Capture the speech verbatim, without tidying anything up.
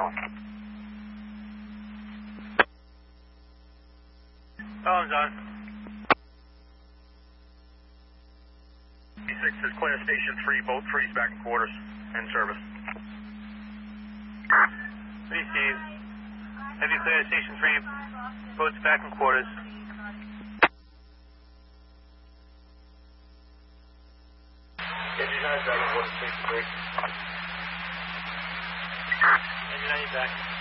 Alarm's on. six is clear, station three, boat three is back in quarters, in service. three Steve. Have you cleared station three, boats back in quarters. Engine nine back in quarters, station three. Engine nine back.